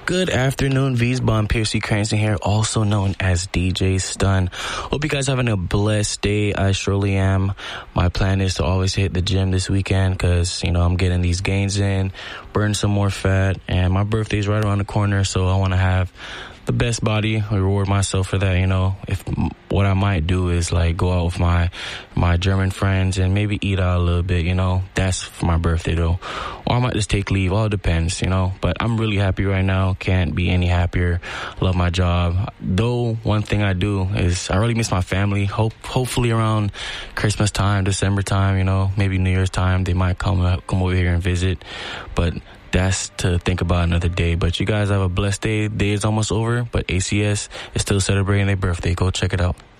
Good afternoon, Wiesbaden. Piercy Cranston here, also known as DJ Stun. Hope you guys are having a blessed day. I surely am. My plan is to always hit the gym this weekend because, I'm getting these gains in, burn some more fat, and my birthday's right around the corner, so I want to have the best body, reward myself for that. If what I might do is like go out with my German friends and maybe eat out a little bit, that's for my birthday though. Or I might just take leave, all depends, but I'm really happy right now. Can't be any happier. Love my job. Though one thing I do is I really miss my family. Hopefully around Christmas time, December time, maybe New Year's time, they might come over here and visit, but that's to think about another day. But you guys have a blessed day. Day is almost over, but ACS is still celebrating their birthday. Go check it out.